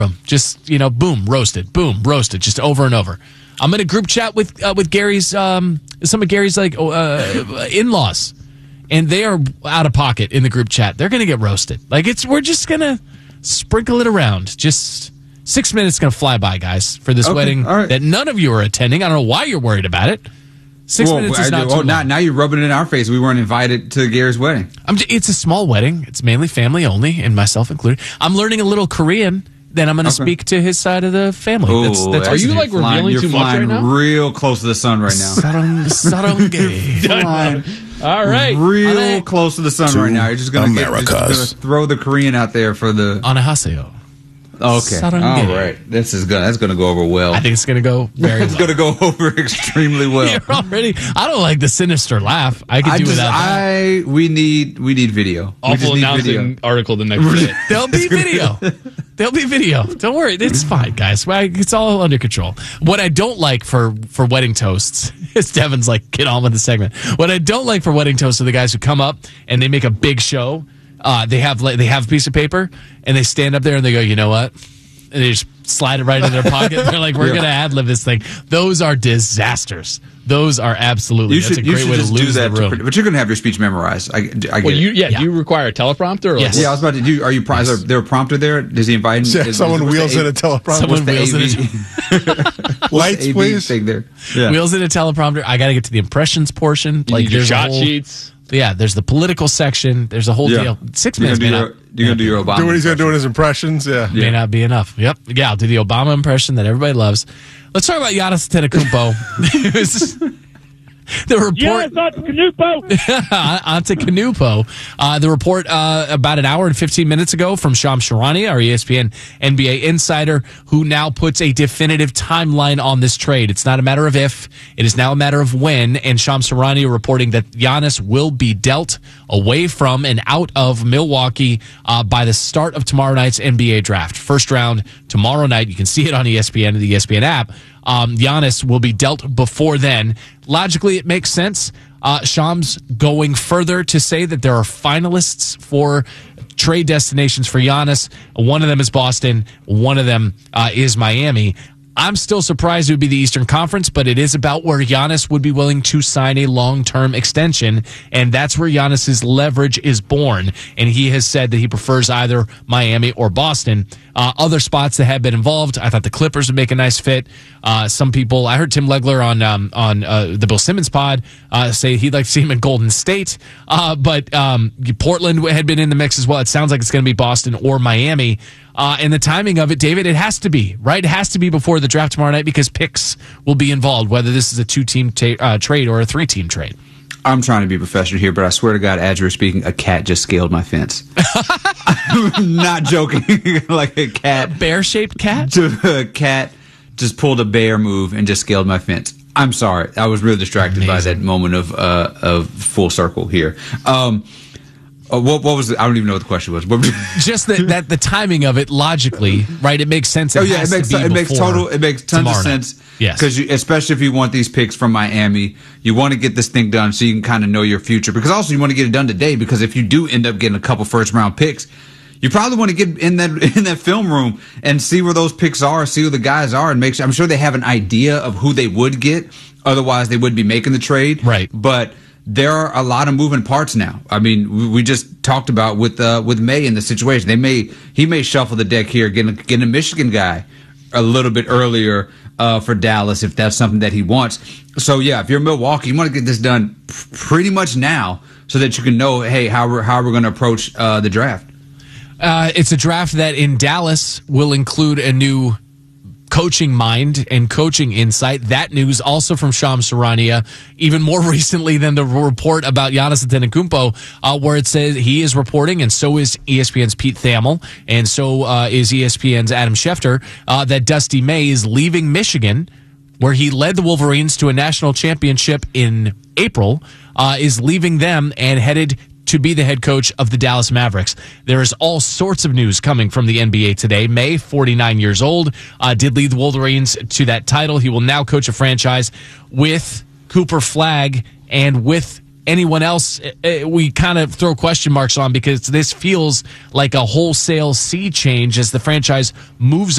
Just, boom, roasted, just over and over. I'm in a group chat with Gary's, some of Gary's in-laws, and they are out of pocket in the group chat. They're going to get roasted. We're just going to sprinkle it around. Just 6 minutes going to fly by, guys, for this wedding that none of you are attending. I don't know why you're worried about it. 6 minutes is not too long. Now you're rubbing it in our face. We weren't invited to Gary's wedding. It's a small wedding. It's mainly family only, and myself included. I'm learning a little Korean. Then I'm going to speak to his side of the family. Are you revealing too much right now? You're flying real close to the sun right now. All right. Real close to the sun right now. You're just going to throw the Korean out there for the... Anahaseo. Okay. All right. That's going to go over well. I think it's going to go very well. It's going to go over extremely well. I don't like the sinister laugh. I could do without that. We need video. Awful announcing article the next day. There'll be video. Don't worry. It's fine, guys. It's all under control. What I don't like for wedding toasts is Devin's like, get on with the segment. What I don't like for wedding toasts are the guys who come up and they make a big show. They have a piece of paper and they stand up there and they go, you know what? And they just slide it right in their pocket. They're like, we're going to ad-lib this thing. Those are disasters. Those are absolutely. That's a great way to lose the room. But you're going to have your speech memorized. I get it. Do you require a teleprompter? Yes. Yeah, I was about to do. Are you? Is there a prompter there? Does he invite? Someone wheels in a teleprompter. Someone wheels in a lights, please. Thing there. Yeah. Wheels in a teleprompter. I got to get to the impressions portion. There's shot sheets. Yeah, there's the political section. There's a whole deal. 6 minutes. You're going to do your Obama. Do what he's going to do in his impressions. Yeah. May not be enough. Yep. Yeah, I'll do the Obama impression that everybody loves. Let's talk about Giannis Antetokounmpo. The report. Yes, on to Canupo. On to Canupo. The report about an hour and 15 minutes ago from Shams Charania, our ESPN NBA insider, who now puts a definitive timeline on this trade. It's not a matter of if, it is now a matter of when. And Shams Charania reporting that Giannis will be dealt away from and out of Milwaukee by the start of tomorrow night's NBA draft. First round tomorrow night. You can see it on ESPN and the ESPN app. Giannis will be dealt before then. Logically, it makes sense. Shams going further to say that there are finalists for trade destinations for Giannis. One of them is Boston. One of them is Miami. I'm still surprised it would be the Eastern Conference, but it is about where Giannis would be willing to sign a long-term extension, and that's where Giannis's leverage is born. And he has said that he prefers either Miami or Boston. Other spots that have been involved, I thought the Clippers would make a nice fit. Some people, I heard Tim Legler on the Bill Simmons pod say he'd like to see him in Golden State, but Portland had been in the mix as well. It sounds like it's going to be Boston or Miami. And the timing of it, David, it has to be, right? It has to be before the draft tomorrow night because picks will be involved, whether this is a two-team trade or a three-team trade. I'm trying to be professional here, but I swear to God, as you were speaking, a cat just scaled my fence. I'm not joking. Like a cat. A bear-shaped cat? A cat just pulled a bear move and just scaled my fence. I'm sorry. I was really distracted by that moment of full circle here. What was it? I don't even know what the question was. Just that the timing of it, logically, right? It makes sense. It makes tons of sense. Yes, because especially if you want these picks from Miami, you want to get this thing done so you can kind of know your future. Because also you want to get it done today. Because if you do end up getting a couple first round picks, you probably want to get in that film room and see where those picks are, see who the guys are, and make sure. I'm sure they have an idea of who they would get. Otherwise, they would be making the trade. Right, but there are a lot of moving parts now. I mean, we just talked about with May in the situation. He may shuffle the deck here, getting a Michigan guy a little bit earlier for Dallas if that's something that he wants. So yeah, if you're Milwaukee, you want to get this done pretty much now so that you can know, hey, how we're going to approach the draft. It's a draft that in Dallas will include a new coaching mind and coaching insight. That news also from Shams Charania, even more recently than the report about Giannis Antetokounmpo, where it says he is reporting, and so is ESPN's Pete Thamel, and so is ESPN's Adam Schefter, that Dusty May is leaving Michigan, where he led the Wolverines to a national championship in April, is leaving them and headed to be the head coach of the Dallas Mavericks. There is all sorts of news coming from the NBA today. May, 49 years old, did lead the Wolverines to that title. He will now coach a franchise with Cooper Flagg and with anyone else, we kind of throw question marks on because this feels like a wholesale sea change as the franchise moves